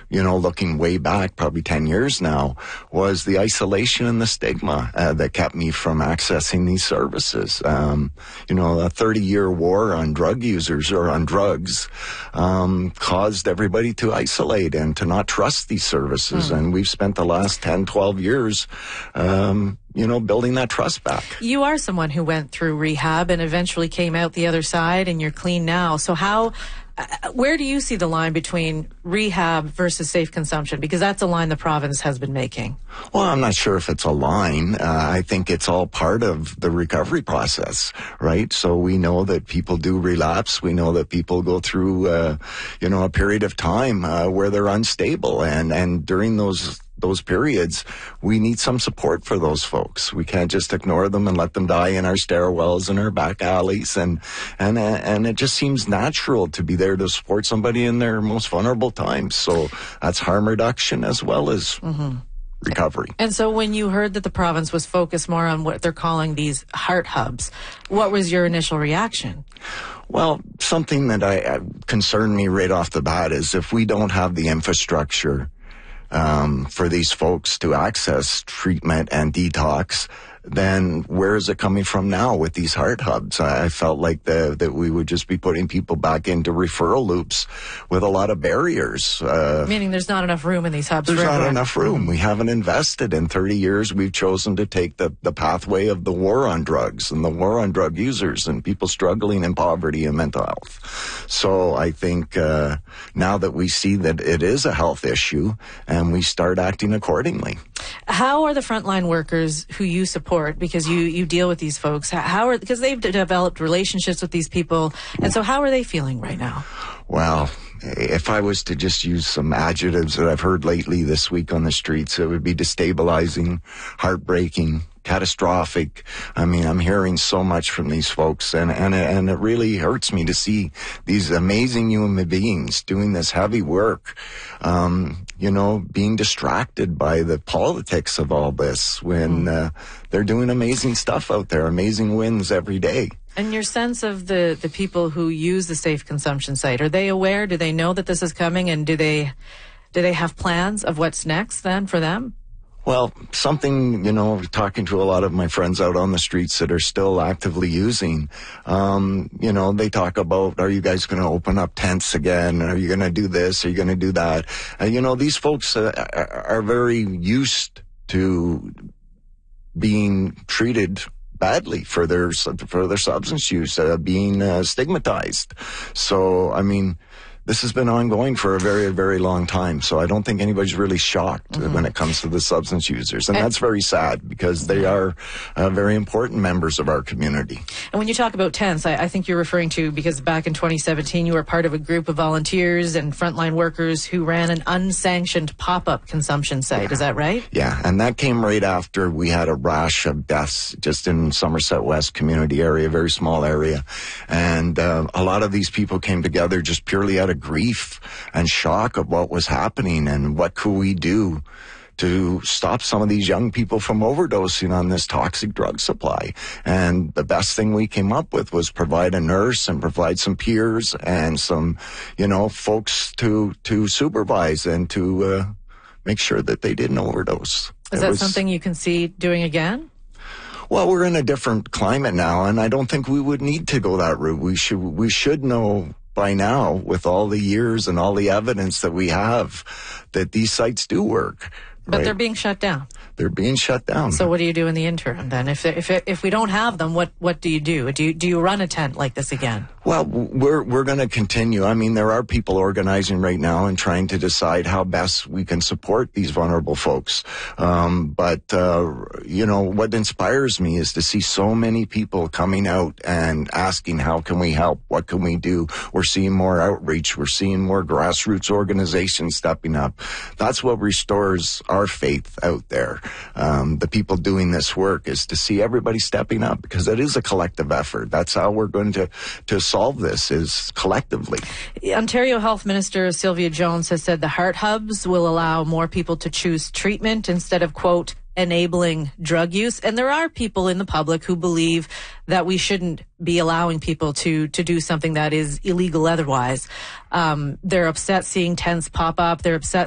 looking way back, probably 10 years now, was the isolation and the stigma that kept me from accessing these services. A 30-year war on drug users or on drugs caused everybody to isolate and to not trust these services. And we've spent the last 10, 12 years building that trust back. You are someone who went through rehab and eventually came out the other side, and you're clean now. So where do you see the line between rehab versus safe consumption? Because that's a line the province has been making. Well, I'm not sure if it's a line. I think it's all part of the recovery process, right? So we know that people do relapse. We know that people go through, a period of time where they're unstable. And during those periods, we need some support for those folks. We can't just ignore them and let them die in our stairwells and our back alleys. And it just seems natural to be there to support somebody in their most vulnerable times. So that's harm reduction as well as recovery. And so when you heard that the province was focused more on what they're calling these heart hubs, what was your initial reaction? Well, something that concerned me right off the bat is if we don't have the infrastructure for these folks to access treatment and detox, then where is it coming from now with these heart hubs? I felt like that we would just be putting people back into referral loops with a lot of barriers. Meaning there's not enough room in these hubs. There's not enough room. We haven't invested. In 30 years, we've chosen to take the pathway of the war on drugs and the war on drug users and people struggling in poverty and mental health. So I think now that we see that it is a health issue and we start acting accordingly. How are the frontline workers who you support, because you deal with these folks, because they've developed relationships with these people, and so how are they feeling right now? Well, if I was to just use some adjectives that I've heard lately this week on the streets, it would be destabilizing, heartbreaking, catastrophic. I mean, I'm hearing so much from these folks, and it really hurts me to see these amazing human beings doing this heavy work, being distracted by the politics of all this when they're doing amazing stuff out there, amazing wins every day. And your sense of the people who use the safe consumption site, are they aware? Do they know that this is coming, and do they have plans of what's next then for them? Well, something, talking to a lot of my friends out on the streets that are still actively using, they talk about, are you guys going to open up tents again? Are you going to do this? Are you going to do that? These folks are very used to being treated badly for their substance use, being stigmatized. So, I mean, this has been ongoing for a very, very long time. So I don't think anybody's really shocked when it comes to the substance users. And that's very sad because they are very important members of our community. And when you talk about tents, I think you're referring to, because back in 2017, you were part of a group of volunteers and frontline workers who ran an unsanctioned pop-up consumption site. Yeah. Is that right? Yeah. And that came right after we had a rash of deaths just in Somerset West community area, a very small area. And a lot of these people came together just purely out of grief and shock of what was happening and what could we do to stop some of these young people from overdosing on this toxic drug supply. And the best thing we came up with was provide a nurse and provide some peers and some, folks to supervise and to make sure that they didn't overdose. Is that something you can see doing again? Well, we're in a different climate now, and I don't think we would need to go that route. We should know by now, with all the years and all the evidence that we have, that these sites do work. But they're being shut down. They're being shut down. So what do you do in the interim then? If we don't have them, what do you do? Do you run a tent like this again? Well, we're going to continue. I mean, there are people organizing right now and trying to decide how best we can support these vulnerable folks. But what inspires me is to see so many people coming out and asking, how can we help? What can we do? We're seeing more outreach. We're seeing more grassroots organizations stepping up. That's what restores our faith out there. The people doing this work is to see everybody stepping up, because it is a collective effort. That's how we're going to solve this, is collectively. Ontario Health Minister Sylvia Jones has said the heart hubs will allow more people to choose treatment instead of, quote, enabling drug use. And there are people in the public who believe that we shouldn't be allowing people to do something that is illegal otherwise. They're upset seeing tents pop up. They're upset